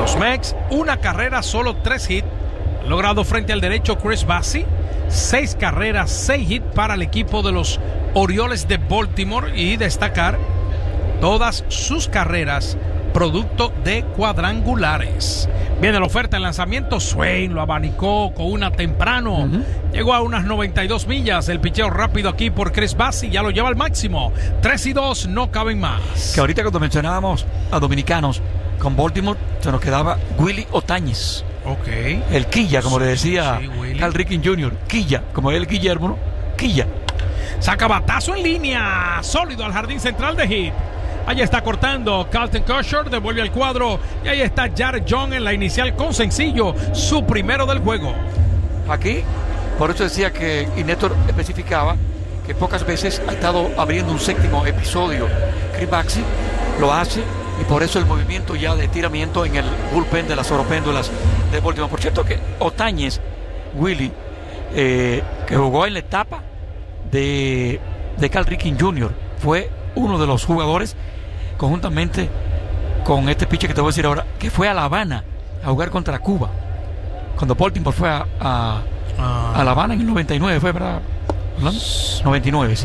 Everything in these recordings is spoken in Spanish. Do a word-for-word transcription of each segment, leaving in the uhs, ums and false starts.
Los Mex, una carrera, solo tres hits. Logrado frente al derecho Chris Bassey. Seis carreras, seis hits para el equipo de los Orioles de Baltimore. Y destacar todas sus carreras producto de cuadrangulares. Viene la oferta, el lanzamiento. Swain lo abanicó con una temprano. Uh-huh. Llegó a unas noventa y dos millas. El picheo rápido aquí por Chris Bassey ya lo lleva al máximo. tres y dos, no caben más. Que ahorita cuando mencionábamos a dominicanos con Baltimore, se nos quedaba Willie Otañez. Ok. El Quilla, como sí, le decía sí, Cal Ripken junior Quilla, como él Guillermo, ¿no? Quilla. Saca batazo en línea. Sólido al jardín central de hit. Ahí está cortando Carlton Kershaw, devuelve al cuadro. Y ahí está Jared Young en la inicial con sencillo, su primero del juego. Aquí, por eso decía que, y Néstor especificaba, que pocas veces ha estado abriendo un séptimo episodio. Chris Bassey lo hace, y por eso el movimiento ya de tiramiento en el bullpen de las oropéndulas de Baltimore. Por cierto que Otañez, Willie, eh, que jugó en la etapa de, de Cal Ripken junior, fue uno de los jugadores, conjuntamente con este pitcher que te voy a decir ahora, que fue a La Habana a jugar contra Cuba. Cuando Baltimore fue a, a, ah. a La Habana en el noventa y nueve, fue, ¿verdad? noventa y nueve, sí.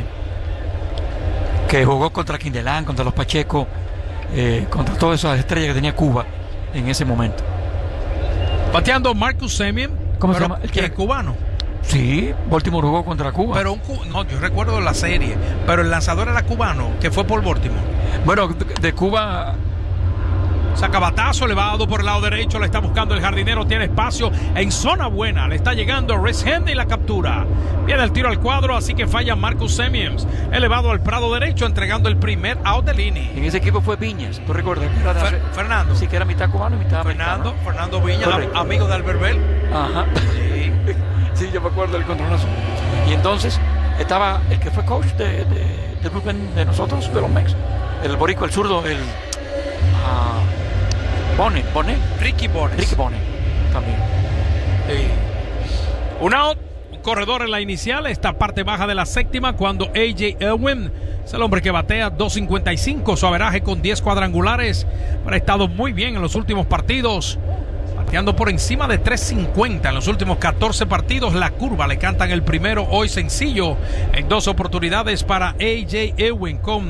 Que jugó contra Quindelán, contra los Pacheco, eh, contra todas esas estrellas que tenía Cuba en ese momento. Bateando Marcus Semien. ¿Cómo se llama? ¿El que es cubano? Sí, Baltimore jugó contra Cuba. Pero un cu- no, yo recuerdo la serie, pero el lanzador era cubano, que fue por Baltimore. Bueno, de, de Cuba. Saca batazo, elevado por el lado derecho, le está buscando el jardinero, tiene espacio en zona buena, le está llegando Rhys Henley y la captura. Viene el tiro al cuadro, así que falla Marcus Semien, elevado al prado derecho, entregando el primer out del inning. En ese equipo fue Viñas, ¿tú recuerdas? Fer- Fernando. Sí, que era mitad cubano y mitad Fernando, americano. Fernando Viñas, am- amigo de Albert Bell. Ajá. Sí. Sí, yo me acuerdo del controlazo. Y entonces estaba el que fue coach de, de, del bullpen de nosotros, de los Mex, el borico, el zurdo, el uh, Bonet, Bonet. Ricky Bonet. Ricky Bonet también. Sí. Un out, un corredor en la inicial, esta parte baja de la séptima, cuando A J Elwin es el hombre que batea dos cincuenta y cinco, su averaje con diez cuadrangulares, pero ha estado muy bien en los últimos partidos. Bateando por encima de tres cincuenta en los últimos catorce partidos. La curva le cantan el primero, hoy sencillo, en dos oportunidades para A J Elwin con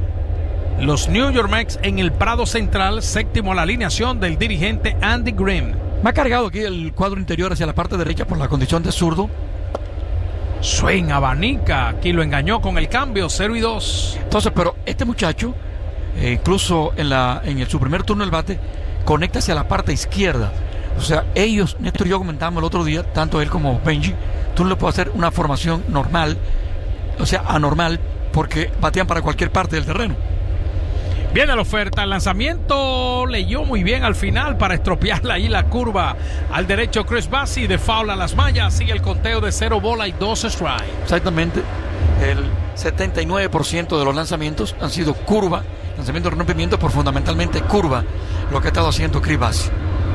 los New York Mets en el Prado Central, séptimo a la alineación del dirigente Andy Green. Me ha cargado aquí el cuadro interior hacia la parte derecha por la condición de zurdo. Swing, abanica, aquí lo engañó con el cambio, cero y dos. Entonces, pero este muchacho, eh, incluso en, la, en el, su primer turno del bate, conecta hacia la parte izquierda. O sea, ellos, Néstor y yo comentábamos el otro día, tanto él como Benji, tú no le puedes hacer una formación normal, o sea, anormal, porque batean para cualquier parte del terreno. Viene la oferta, el lanzamiento leyó muy bien al final para estropearla ahí la curva al derecho Chris Bassey, de foul a las mallas, sigue el conteo de cero bola y dos strike. Exactamente, el setenta y nueve por ciento de los lanzamientos han sido curva, lanzamiento de rompimiento por fundamentalmente curva, lo que ha estado haciendo Chris Bassey.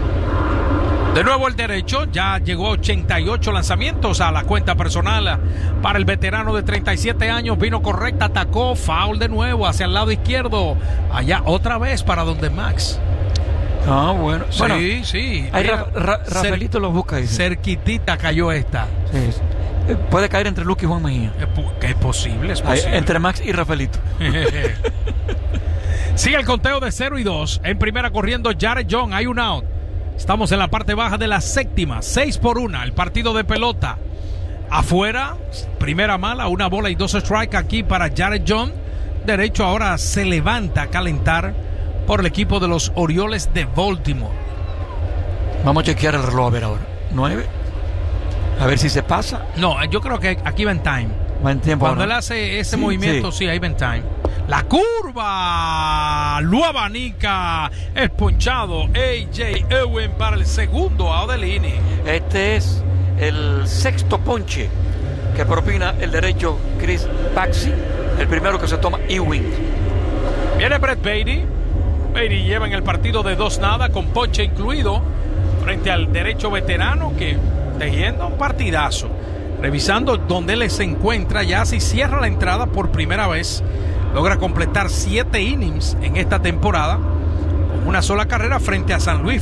De nuevo el derecho, ya llegó a ochenta y ocho lanzamientos a la cuenta personal para el veterano de treinta y siete años, vino correcta, atacó, foul de nuevo hacia el lado izquierdo, allá otra vez para donde Max. Ah, bueno. Sí, bueno, sí. Ahí Ra- Ra- Rafaelito lo busca, dice. Cerquitita cayó esta. Sí. Puede caer entre Luke y Juan Mejía. Que es posible, es posible. Ahí, entre Max y Rafaelito. Sigue el conteo de cero y dos. En primera corriendo Jared Young, hay un out. Estamos en la parte baja de la séptima, seis por una, el partido de pelota. Afuera, primera mala, una bola y dos strikes aquí para Jared Young. Derecho ahora se levanta a calentar por el equipo de los Orioles de Baltimore. Vamos a chequear el reloj a ver ahora. Nueve. A ver si se pasa. No, yo creo que aquí va en time. Va en tiempo. Cuando ahora. él hace ese Sí, movimiento, sí. sí, ahí va en time. La curva, lo abanica, es ponchado A J Elwin para el segundo out del inning. Este es el sexto ponche que propina el derecho Chris Bassey, el primero que se toma Ewing. Viene Brett Baty. Baty lleva en el partido de dos nada con ponche incluido frente al derecho veterano que tejiendo un partidazo. Revisando dónde él se encuentra, ya si cierra la entrada por primera vez. Logra completar siete innings en esta temporada con una sola carrera frente a San Luis.